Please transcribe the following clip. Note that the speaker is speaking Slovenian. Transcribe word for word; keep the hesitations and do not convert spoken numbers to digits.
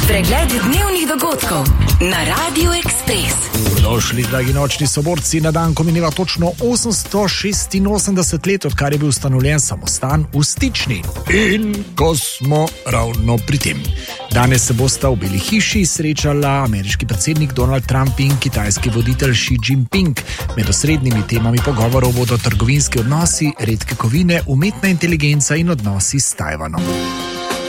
Pregled dnevnih dogodkov na Radiu Ekspres. Dobrodošli, dragi nočni soborci, na dan, ko mineva točno osemsto šestinosemdeset let, odkar je bil ustanovljen samostan v Stični. In ko smo ravno pri tem. Danes se bosta v Beli hiši srečala ameriški predsednik Donald Trump in kitajski voditelj Xi Jinping. Med osrednjimi temami pogovorov bodo trgovinski odnosi, redke kovine, umetna inteligenca in odnosi s Tajvanom.